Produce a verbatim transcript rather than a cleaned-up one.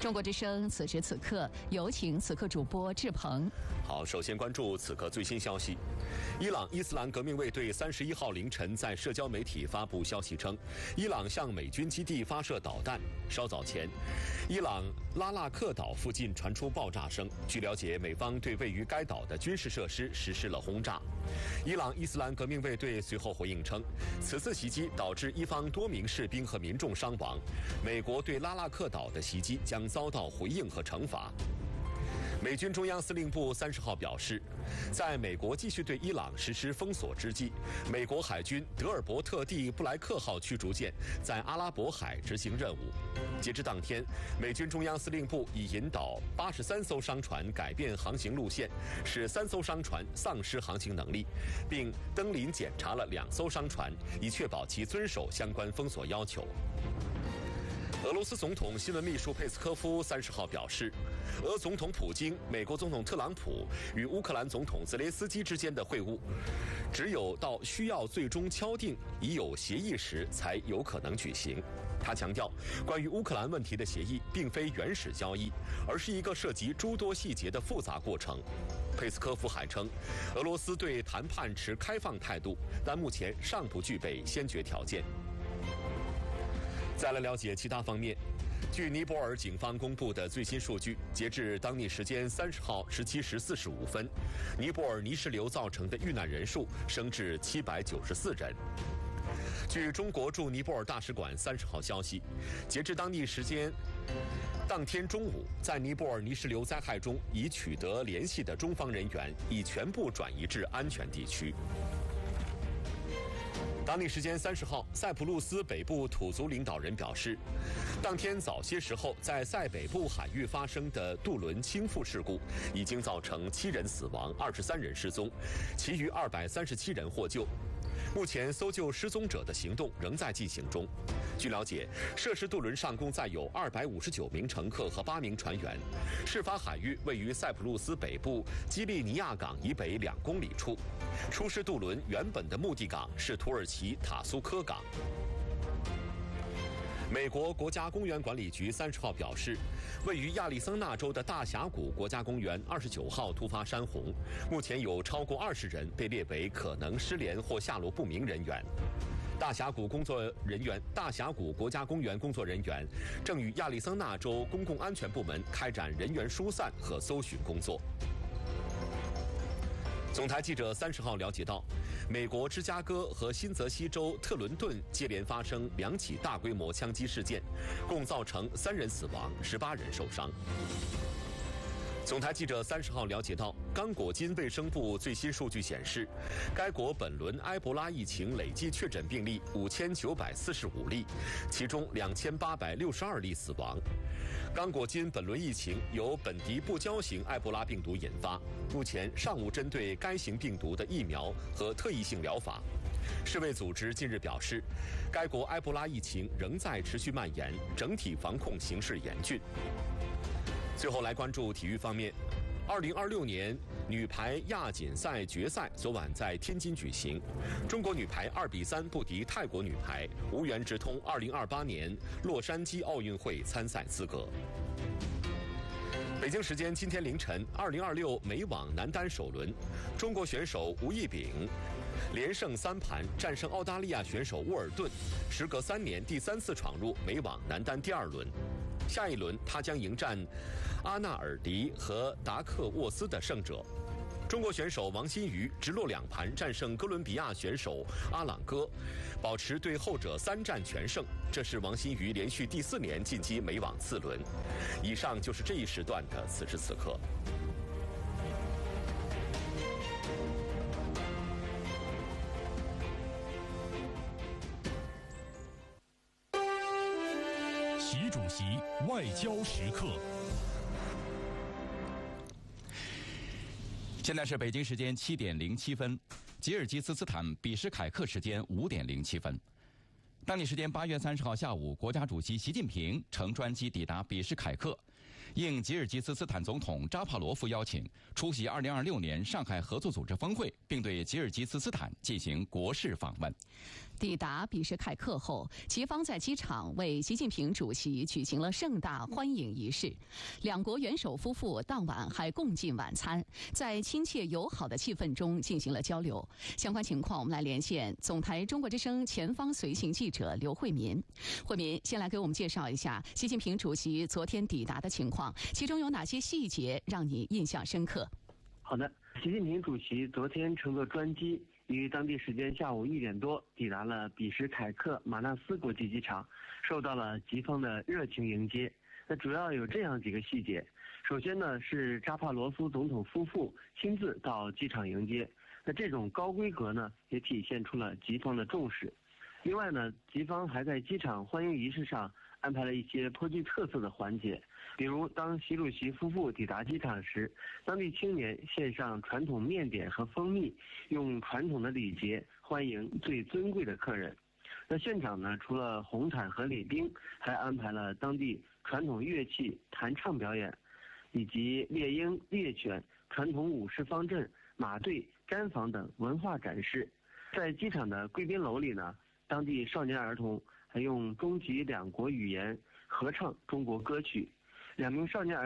中国之声此时此刻，有请此刻主播志鹏。 好，首先关注此刻最新消息。伊朗伊斯兰革命卫队三十一号凌晨在社交媒体发布消息称，伊朗向美军基地发射导弹。稍早前，伊朗拉纳克岛附近传出爆炸声。据了解，美方对位于该岛的军事设施实施了轰炸。伊朗伊斯兰革命卫队随后回应称，此次袭击导致伊方多名士兵和民众伤亡，美国对拉纳克岛的袭击将遭到回应和惩罚。美军中央司令部三十号表示，在美国继续对伊朗实施封锁之际，美国海军德尔伯特 D 布莱克号驱逐舰在阿拉伯海执行任务。截至当天，美军中央司令部已引导八十三艘商船改变航行路线，使三艘商船丧失航行能力，并登临检查了两艘商船，以确保其遵守相关封锁要求。俄罗斯总统新闻秘书佩斯科夫三十号表示，俄总统普京、美国总统特朗普与乌克兰总统泽连斯基之间的会晤，只有到需要最终敲定已有协议时才有可能举行。他强调，关于乌克兰问题的协议并非原始交易，而是一个涉及诸多细节的复杂过程。佩斯科夫还称，俄罗斯对谈判持开放态度，但目前尚不具备先决条件。再来了解其他方面。据尼泊尔警方公布的最新数据，截至当地时间三十号十七时四十五分，尼泊尔泥石流造成的遇难人数升至七百九十四人。据中国驻尼泊尔大使馆三十号消息，截至当地时间当天中午，在尼泊尔泥石流灾害中已取得联系的中方人员已全部转移至安全地区。当地时间三十号，塞浦路斯北部土族领导人表示，当天早些时候在塞北部海域发生的渡轮倾覆事故，已经造成七人死亡、二十三人失踪，其余二百三十七人获救。目前搜救失踪者的行动仍在进行中。据了解，涉事渡轮上共载有二百五十九名乘客和八名船员。事发海域位于塞浦路斯北部基利尼亚港以北两公里处。出事渡轮原本的目的港是土耳其塔苏科港。美国国家公园管理局三十号表示，位于亚利桑那州的大峡谷国家公园二十九号突发山洪，目前有超过二十人被列为可能失联或下落不明人员。大峡谷工作人员、大峡谷国家公园工作人员正与亚利桑那州公共安全部门开展人员疏散和搜寻工作。总台记者三十号了解到，美国芝加哥和新泽西州特伦顿接连发生两起大规模枪击事件，共造成三人死亡、十八人受伤。总台记者三十号了解到，刚果金卫生部最新数据显示，该国本轮埃博拉疫情累计确诊病例五千九百四十五例，其中两千八百六十二例死亡。刚果金本轮疫情由本地不交型埃博拉病毒引发，目前尚无针对该型病毒的疫苗和特异性疗法。世卫组织近日表示，该国埃博拉疫情仍在持续蔓延，整体防控形势严峻。最后来关注体育方面，二零二六年女排亚锦赛决赛昨晚在天津举行，中国女排二比三不敌泰国女排，无缘直通二零二八年洛杉矶奥运会参赛资格。北京时间今天凌晨，二零二六美网男单首轮，中国选手吴亦丙连胜三盘，战胜澳大利亚选手沃尔顿，时隔三年第三次闯入美网男单第二轮。下一轮他将迎战阿纳尔迪和达克沃斯的胜者。中国选手王欣瑜直落两盘战胜哥伦比亚选手阿朗戈，保持对后者三战全胜，这是王欣瑜连续第四年晋级美网次轮。以上就是这一时段的此时此刻。 习主席外交时刻。现在是北京时间七点零七分，吉尔吉斯斯坦比什凯克时间五点零七分。当地时间八月三十号下午，国家主席习近平乘专机抵达比什凯克，应吉尔吉斯斯坦总统扎帕罗夫邀请，出席二零二六年上海合作组织峰会，并对吉尔吉斯斯坦进行国事访问。 抵达比什凯克后，吉方在机场为习近平主席举行了盛大欢迎仪式。两国元首夫妇当晚还共进晚餐，在亲切友好的气氛中进行了交流。相关情况，我们来连线总台中国之声前方随行记者刘慧民。慧民，先来给我们介绍一下习近平主席昨天抵达的情况，其中有哪些细节让你印象深刻？ 好的，习近平主席昨天乘坐专机，于当地时间下午一点多抵达了比什凯克马纳斯国际机场，受到了吉方的热情迎接。那主要有这样几个细节。首先呢，是扎帕罗夫总统夫妇亲自到机场迎接。那这种高规格呢，也体现出了吉方的重视。另外呢，吉方还在机场欢迎仪式上安排了一些颇具特色的环节，比如当习主席夫妇抵达机场时，当地青年献上传统面点和蜂蜜，用传统的礼节欢迎最尊贵的客人。那现场呢，除了红毯和礼宾，还安排了当地传统乐器弹唱表演，以及猎鹰、猎犬、传统武士方阵、马队、毡房等文化展示。在机场的贵宾楼里呢，当地少年儿童还用中吉两国语言合唱中国歌曲，两名少年儿